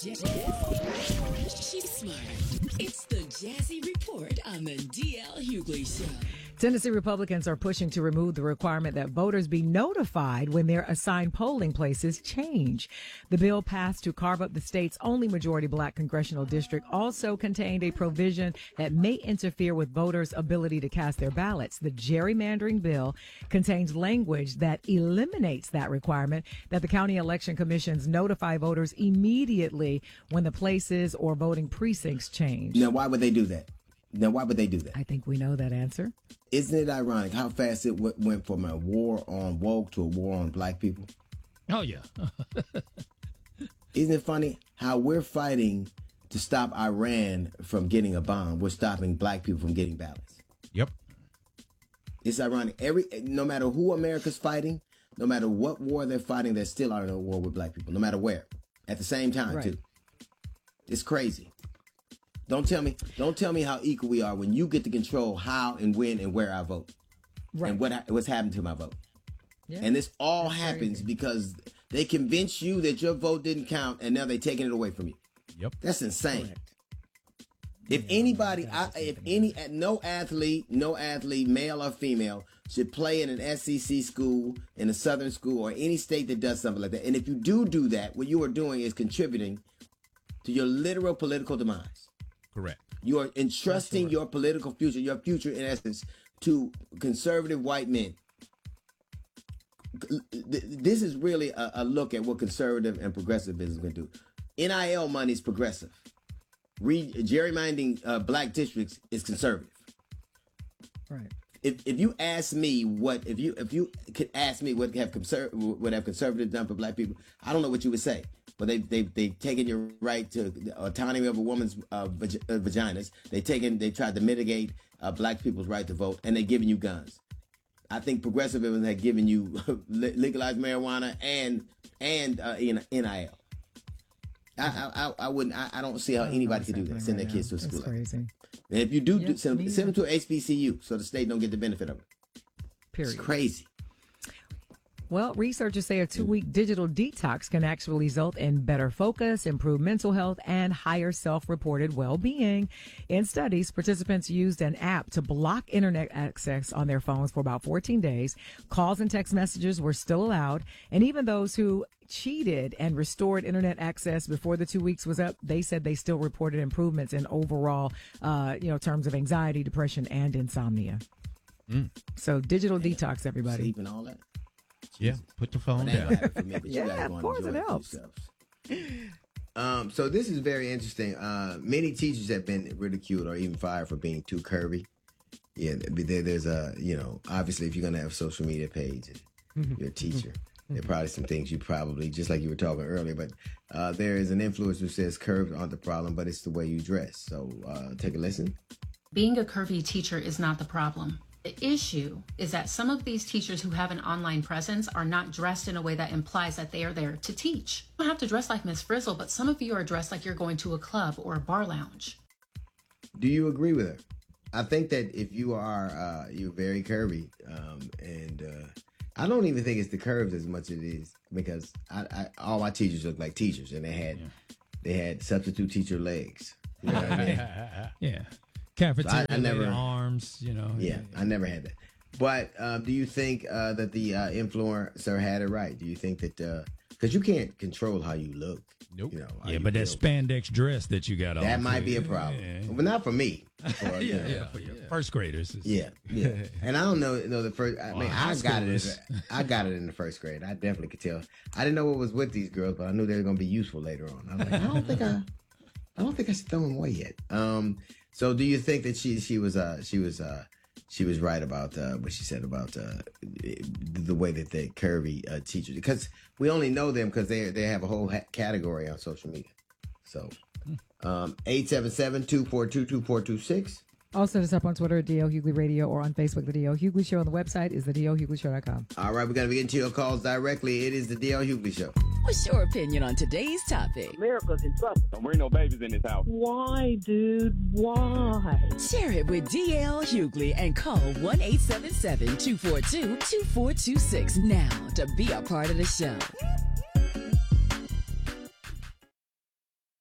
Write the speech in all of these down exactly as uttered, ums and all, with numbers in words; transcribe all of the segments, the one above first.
She's smart. It's the Jazzy Report on the D L Hughley Show. Tennessee Republicans are pushing to remove the requirement that voters be notified when their assigned polling places change. The bill passed to carve up the state's only majority black congressional district also contained a provision that may interfere with voters' ability to cast their ballots. The gerrymandering bill contains language that eliminates that requirement that the county election commissions notify voters immediately when the places or voting precincts change. Now, why would they do that? Now, why would they do that? I think we know that answer. Isn't it ironic how fast it w- went from a war on woke to a war on black people? Oh, yeah. Isn't it funny how we're fighting to stop Iran from getting a bomb? We're stopping black people from getting ballots. Yep. It's ironic. Every no matter who America's fighting, no matter what war they're fighting, they're still out in a war with black people, no matter where. At the same time, right. too. It's crazy. Don't tell me, don't tell me how equal we are when you get to control how and when and where I vote, right. and what what's happened to my vote. Yeah. And this all That's happens crazy. Because they convince you that your vote didn't count, and now they're taking it away from you. Yep, that's insane. Correct. If yeah, anybody, I, if any, no athlete, no athlete, male or female, should play in an S E C school, in a Southern school, or any state that does something like that. And if you do do that, what you are doing is contributing to your literal political demise. Correct. You are entrusting your political future, your future in essence, to conservative white men. This is really a, a look at what conservative and progressive business can do. N I L money is progressive. Re- gerrymandering uh, black districts is conservative. Right. If if you ask me what if you if you could ask me what have conser- what have conservatives done for black people, I don't know what you would say. But they they they've taken your right to the autonomy of a woman's uh, vag- uh, vaginas. They taken they tried to mitigate uh, black people's right to vote, and they're giving you guns. I think progressivism had given you legalized marijuana and and uh, N I L. I, I I wouldn't I, I don't see how anybody could do that. Send their kids to a school. That's crazy. And if you do, yep, do send, them, send them to H B C U so the state don't get the benefit of it. Period. It's crazy. Well, researchers say a two-week digital detox can actually result in better focus, improved mental health, and higher self-reported well-being. In studies, participants used an app to block internet access on their phones for about fourteen days. Calls and text messages were still allowed, and even those who cheated and restored internet access before the two weeks was up, they said they still reported improvements in overall, uh, you know, terms of anxiety, depression, and insomnia. Mm. So digital yeah. detox, everybody. Sleep and all that. Yeah, put the phone down. For me, but yeah, of course it helps. Um, so this is very interesting. Uh, many teachers have been ridiculed or even fired for being too curvy. Yeah, there, there's a, you know, obviously if you're going to have a social media page, you're a teacher. Mm-hmm. There are probably some things you probably, just like you were talking earlier, but uh, there is an influencer who says curves aren't the problem, but it's the way you dress. So uh, take a listen. Being a curvy teacher is not the problem. The issue is that some of these teachers who have an online presence are not dressed in a way that implies that they are there to teach. You don't have to dress like Miss Frizzle, but some of you are dressed like you're going to a club or a bar lounge. Do you agree with her? I think that if you are, uh, you're very curvy, um, and uh, I don't even think it's the curves as much as it is because I, I, all my teachers look like teachers, and they had yeah. they had substitute teacher legs. You know what I mean? Yeah. Cafeteria, so I, I never, arms, you know. Yeah, yeah, I never had that. But um, do you think uh, that the uh, influencer had it right? Do you think that because uh, you can't control how you look? Nope. You know, yeah, but that spandex dress that you got on that might be a problem, yeah. but not for me. For, yeah, you know, yeah, for your first graders. Yeah, yeah. And I don't know, you know the first. I mean, I got it. In, I got it in the first grade. I definitely could tell. I didn't know what was with these girls, but I knew they were going to be useful later on. I was like, I don't think I, I don't think I should throw them away yet. Um. So, do you think that she she was uh she was uh she was right about uh, what she said about uh, the way that they curvy uh, teachers? Because we only know them because they they have a whole ha- category on social media. So, um, eight seven seven, two four two, two four two six. Also, hit us up on Twitter at D L Hughley Radio or on Facebook, The D L Hughley Show. On the website is the D L Hughley Show dot com. All right, we're going to be getting to your calls directly. It is The D L Hughley Show. What's your opinion on today's topic? America's in trouble. Don't bring no babies in this house. Why, dude? Why? Share it with D L Hughley and call one eight seven seven, two four two, two four two six now to be a part of the show.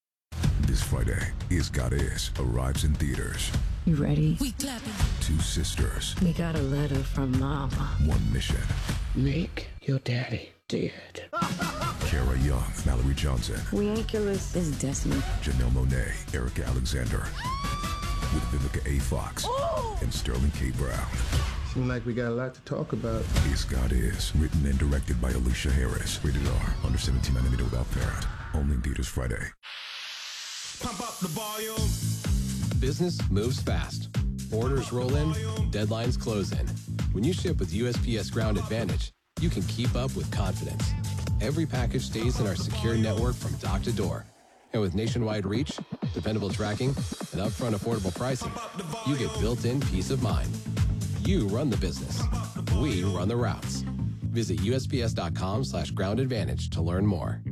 This Friday, Is God Is arrives in theaters. You ready? We clapping. Two sisters. We got a letter from Mama. One mission. Make your daddy dead. Kara Young, Mallory Johnson. We ain't killers. It's destiny. Janelle Monáe, Erica Alexander. With Vivica A. Fox oh! and Sterling K. Brown. Seems like we got a lot to talk about. Is God Is, written and directed by Alicia Harris. Rated R, under seventeen, millimeter without parent. Only in theaters Friday. Pump up the volume. Business moves fast. Orders roll in, deadlines close in. When you ship with U S P S Ground Advantage, you can keep up with confidence. Every package stays in our secure network from dock to door. And with nationwide reach, dependable tracking, and upfront affordable pricing, you get built-in peace of mind. You run the business. We run the routes. Visit U S P S dot com slash ground advantage to learn more.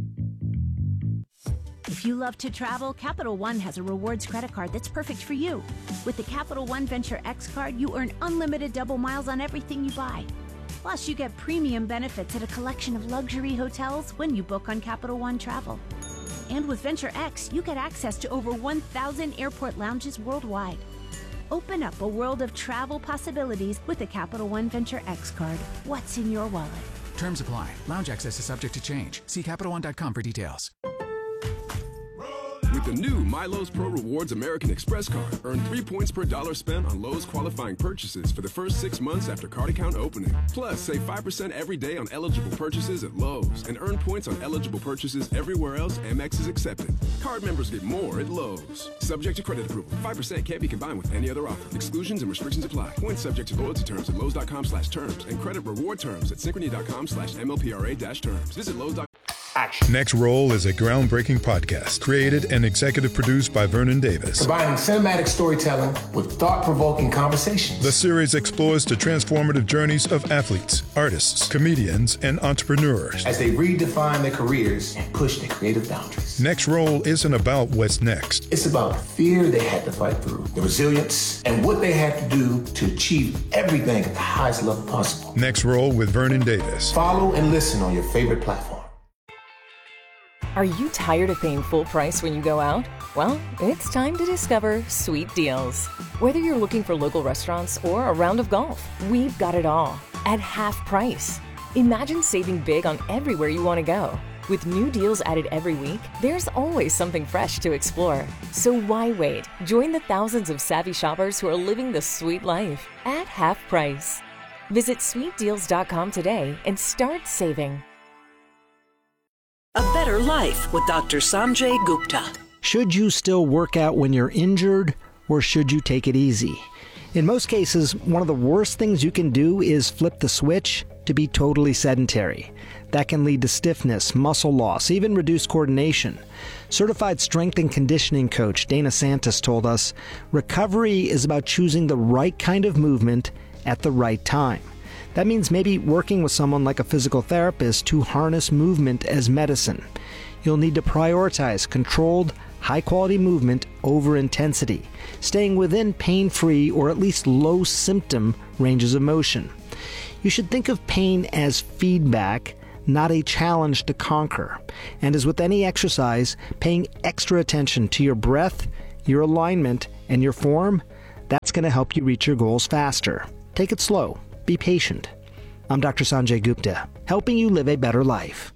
If you love to travel, Capital One has a rewards credit card that's perfect for you. With the Capital One Venture X card, you earn unlimited double miles on everything you buy. Plus, you get premium benefits at a collection of luxury hotels when you book on Capital One Travel. And with Venture X, you get access to over one thousand airport lounges worldwide. Open up a world of travel possibilities with the Capital One Venture X card. What's in your wallet? Terms apply. Lounge access is subject to change. See Capital One dot com for details. With the new MyLowe's Pro Rewards American Express card, earn three points per dollar spent on Lowe's qualifying purchases for the first six months after card account opening. Plus, save five percent every day on eligible purchases at Lowe's and earn points on eligible purchases everywhere else Amex is accepted. Card members get more at Lowe's. Subject to credit approval. five percent can't be combined with any other offer. Exclusions and restrictions apply. Points subject to loyalty terms at Lowe's dot com slash terms and credit reward terms at Synchrony dot com slash M L P R A dash terms. Visit Lowe's dot com. Action. Next Roll is a groundbreaking podcast created and executive produced by Vernon Davis. Combining cinematic storytelling with thought-provoking conversations. The series explores the transformative journeys of athletes, artists, comedians, and entrepreneurs as they redefine their careers and push their creative boundaries. Next Roll isn't about what's next. It's about the fear they had to fight through, the resilience, and what they had to do to achieve everything at the highest level possible. Next Roll with Vernon Davis. Follow and listen on your favorite platform. Are you tired of paying full price when you go out? Well, it's time to discover Sweet Deals. Whether you're looking for local restaurants or a round of golf, we've got it all at half price. Imagine saving big on everywhere you want to go. With new deals added every week, there's always something fresh to explore. So why wait? Join the thousands of savvy shoppers who are living the sweet life at half price. Visit sweet deals dot com today and start saving. A Better Life with Doctor Sanjay Gupta. Should you still work out when you're injured, or should you take it easy? In most cases, one of the worst things you can do is flip the switch to be totally sedentary. That can lead to stiffness, muscle loss, even reduced coordination. Certified strength and conditioning coach Dana Santos told us, recovery is about choosing the right kind of movement at the right time. That means maybe working with someone like a physical therapist to harness movement as medicine. You'll need to prioritize controlled, high-quality movement over intensity, staying within pain-free or at least low-symptom ranges of motion. You should think of pain as feedback, not a challenge to conquer. And as with any exercise, paying extra attention to your breath, your alignment, and your form, that's going to help you reach your goals faster. Take it slow. Be patient. I'm Doctor Sanjay Gupta, helping you live a better life.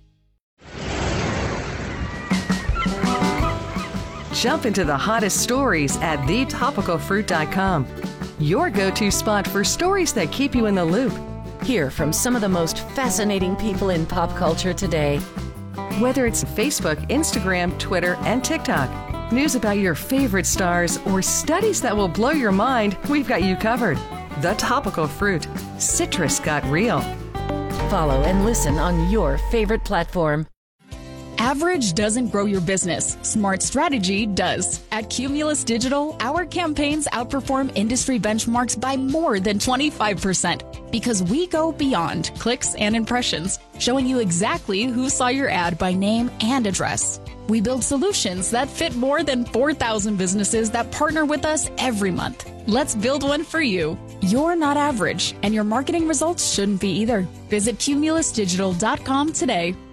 Jump into the hottest stories at the topical fruit dot com. Your go-to spot for stories that keep you in the loop. Hear from some of the most fascinating people in pop culture today. Whether it's Facebook, Instagram, Twitter, and TikTok, news about your favorite stars, or studies that will blow your mind, we've got you covered. The Topical Fruit. Citrus got real. Follow and listen on your favorite platform. Average doesn't grow your business. Smart strategy does. At Cumulus Digital, our campaigns outperform industry benchmarks by more than twenty-five percent because we go beyond clicks and impressions, showing you exactly who saw your ad by name and address. We build solutions that fit more than four thousand businesses that partner with us every month. Let's build one for you. You're not average, and your marketing results shouldn't be either. Visit cumulus digital dot com today.